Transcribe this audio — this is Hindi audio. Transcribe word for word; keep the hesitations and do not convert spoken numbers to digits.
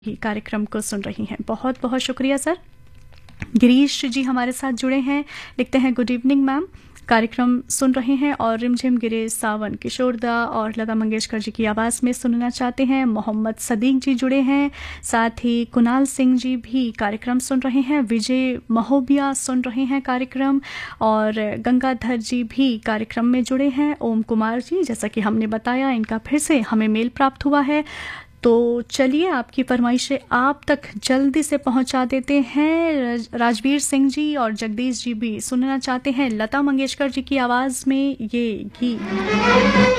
ही कार्यक्रम को सुन रही हैं। बहुत बहुत शुक्रिया सर। गिरीश जी हमारे साथ जुड़े हैं, लिखते हैं गुड इवनिंग मैम, कार्यक्रम सुन रहे हैं और रिमझिम गिरे सावन किशोरदा और लता मंगेशकर जी की आवाज़ में सुनना चाहते हैं। मोहम्मद सदीक जी जुड़े हैं, साथ ही कुणाल सिंह जी भी कार्यक्रम सुन रहे हैं। विजय महोबिया सुन रहे हैं कार्यक्रम, और गंगाधर जी भी कार्यक्रम में जुड़े हैं। ओम कुमार जी, जैसा कि हमने बताया, इनका फिर से हमें मेल प्राप्त हुआ है, तो चलिए आपकी फरमाइशें आप तक जल्दी से पहुंचा देते हैं। राजवीर सिंह जी और जगदीश जी भी सुनना चाहते हैं लता मंगेशकर जी की आवाज़ में ये गीत।